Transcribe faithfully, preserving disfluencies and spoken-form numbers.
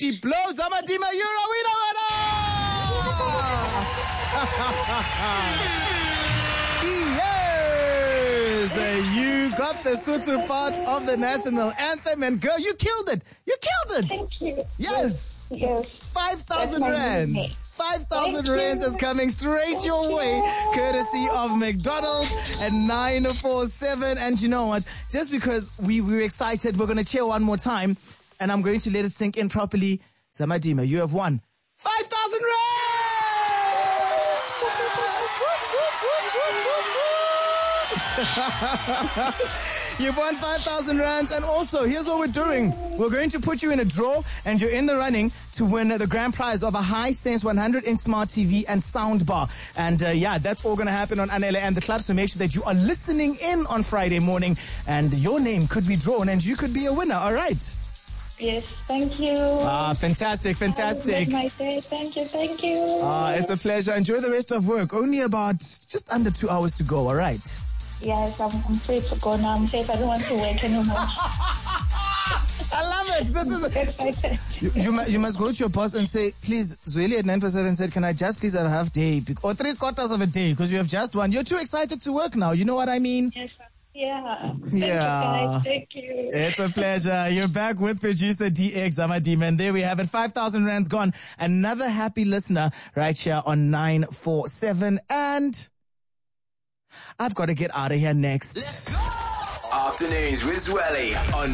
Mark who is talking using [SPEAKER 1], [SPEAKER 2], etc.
[SPEAKER 1] Deep Blow. Zamadima, you're a winner, winner! Yes! Uh, you got the Sotho part of the national anthem, and girl, you killed it! You killed it!
[SPEAKER 2] Thank you.
[SPEAKER 1] Yes!
[SPEAKER 2] Yes.
[SPEAKER 1] five thousand rands. five thousand
[SPEAKER 2] Thank
[SPEAKER 1] rands
[SPEAKER 2] you.
[SPEAKER 1] is coming straight
[SPEAKER 2] Thank
[SPEAKER 1] your way,
[SPEAKER 2] you.
[SPEAKER 1] courtesy of McDonald's at nine four seven. And you know what? Just because we, we were excited, we're going to cheer one more time, and I'm going to let it sink in properly. Zamadima, you have won five thousand rands! You've won five thousand rands. And also, here's what we're doing. We're going to put you in a draw, and you're in the running to win the grand prize of a Hisense one hundred inch smart T V and sound bar. And uh, yeah, that's all going to happen on Anele and the Club. So make sure that you are listening in on Friday morning, and your name could be drawn and you could be a winner. All right.
[SPEAKER 2] Yes, thank you.
[SPEAKER 1] Ah, fantastic, fantastic.
[SPEAKER 2] My day. Thank you, thank you.
[SPEAKER 1] Ah, it's a pleasure. Enjoy the rest of work. Only about just under two hours to go. All right.
[SPEAKER 2] Yes, I'm, I'm free to go now. I'm safe. I don't want to work anymore.
[SPEAKER 1] I love it. This is
[SPEAKER 2] Excited.
[SPEAKER 1] you, you, mu- you must go to your boss and say, please, Zweli at nine four seven said, can I just please have a half day bec- or three quarters of a day because you have just one. You're too excited to work now. You know what I mean?
[SPEAKER 2] Yes, yeah. Thank
[SPEAKER 1] Yeah.
[SPEAKER 2] you, guys. Thank you.
[SPEAKER 1] It's a pleasure. You're back with producer D X Zamadima, and there we have it. five thousand rands gone. Another happy listener right here on nine four seven. And I've got to get out of here next.
[SPEAKER 3] Afternoons with Zweli on